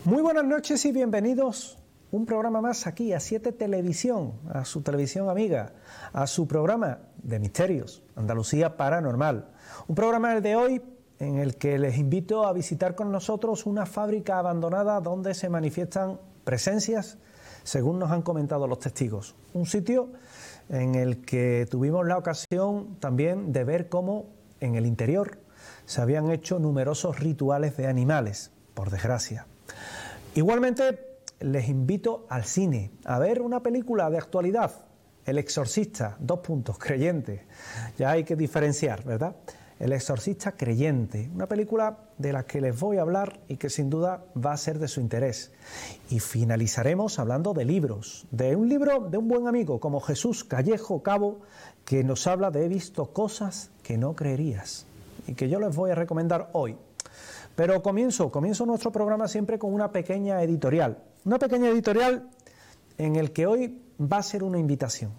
Muy buenas noches y bienvenidos un programa más aquí a 7 Televisión, a su televisión amiga, a su programa de misterios, Andalucía Paranormal. Un programa el de hoy en el que les invito a visitar con nosotros una fábrica abandonada donde se manifiestan presencias, según nos han comentado los testigos. Un sitio en el que tuvimos la ocasión también de ver cómo en el interior se habían hecho numerosos rituales de animales, por desgracia. Igualmente les invito al cine a ver una película de actualidad, El Exorcista, creyente. Ya hay que diferenciar, ¿verdad? El Exorcista creyente, una película de la que les voy a hablar y que sin duda va a ser de su interés. Y finalizaremos hablando de libros, de un libro de un buen amigo como Jesús Callejo Cabo, que nos habla de He visto cosas que no creerías y que yo les voy a recomendar hoy. Pero comienzo nuestro programa siempre con una pequeña editorial. Una pequeña editorial en el que hoy va a ser una invitación.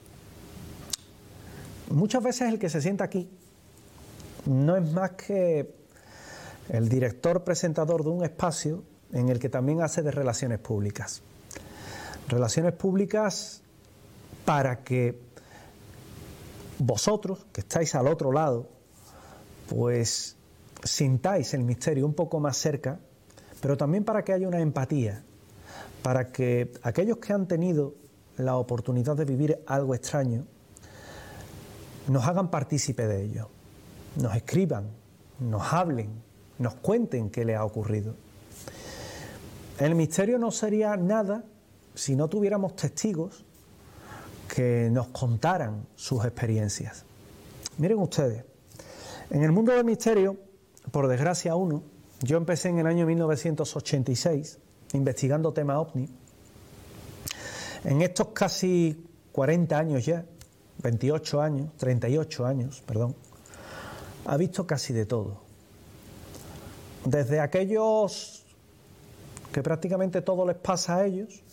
Muchas veces el que se sienta aquí no es más que el director presentador de un espacio en el que también hace de relaciones públicas. Relaciones públicas para que vosotros, que estáis al otro lado, pues sintáis el misterio un poco más cerca, pero también para que haya una empatía, para que aquellos que han tenido la oportunidad de vivir algo extraño nos hagan partícipe de ello, nos escriban, nos hablen, nos cuenten qué les ha ocurrido. El misterio no sería nada si no tuviéramos testigos que nos contaran sus experiencias. Miren ustedes, en el mundo del misterio, por desgracia yo empecé en el año 1986 investigando tema ovni. En estos casi 40 años ya, 38 años, ha visto casi de todo. Desde aquellos que prácticamente todo les pasa a ellos,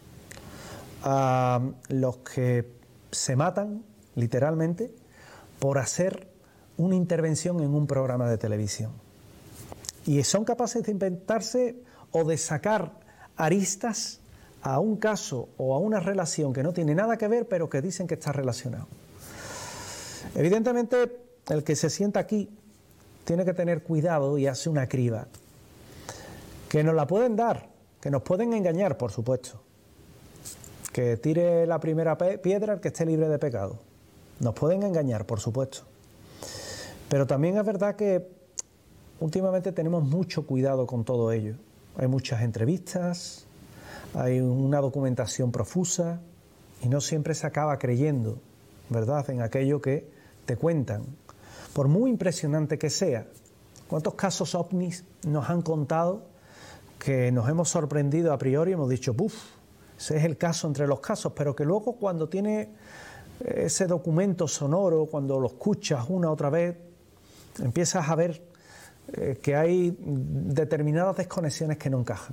a los que se matan, literalmente, por hacer una intervención en un programa de televisión. Y son capaces de inventarse o de sacar aristas a un caso o a una relación que no tiene nada que ver, pero que dicen que está relacionado. Evidentemente, el que se sienta aquí tiene que tener cuidado y hace una criba. Que nos la pueden dar, que nos pueden engañar, por supuesto. Que tire la primera piedra el que esté libre de pecado. Nos pueden engañar, por supuesto. Pero también es verdad que últimamente tenemos mucho cuidado con todo ello. Hay muchas entrevistas, hay una documentación profusa y no siempre se acaba creyendo, ¿verdad?, en aquello que te cuentan. Por muy impresionante que sea, ¿cuántos casos ovnis nos han contado que nos hemos sorprendido a priori y hemos dicho, ¡buf!, ese es el caso entre los casos, pero que luego cuando tiene ese documento sonoro, cuando lo escuchas una otra vez, empiezas a ver que hay determinadas desconexiones que no encajan.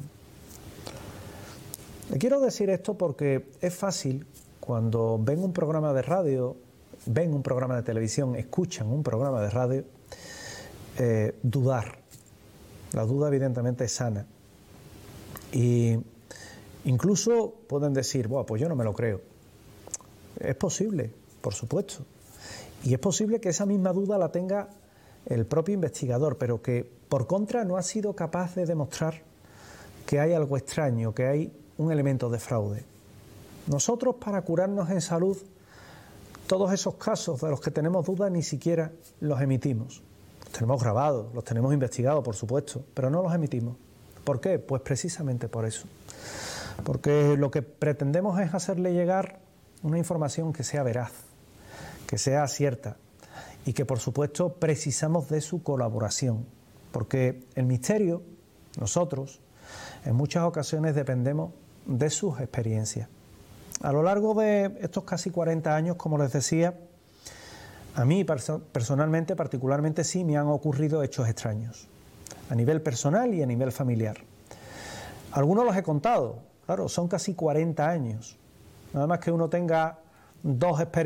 Le quiero decir esto porque es fácil cuando ven un programa de radio, ven un programa de televisión, escuchan un programa de radio, dudar. La duda evidentemente es sana. Y incluso pueden decir, bueno, pues yo no me lo creo. Es posible, por supuesto. Y es posible que esa misma duda la tenga el propio investigador, pero que por contra no ha sido capaz de demostrar que hay algo extraño, que hay un elemento de fraude. Nosotros, para curarnos en salud, todos esos casos de los que tenemos dudas ni siquiera los emitimos. Los tenemos grabados, los tenemos investigados, por supuesto, pero no los emitimos. ¿Por qué? Pues precisamente por eso. Porque lo que pretendemos es hacerle llegar una información que sea veraz, que sea cierta y que, por supuesto, precisamos de su colaboración. Porque el misterio, nosotros, en muchas ocasiones dependemos de sus experiencias. A lo largo de estos casi 40 años, como les decía, a mí personalmente, particularmente, sí me han ocurrido hechos extraños, a nivel personal y a nivel familiar. Algunos los he contado, claro, son casi 40 años. Nada más que uno tenga dos experiencias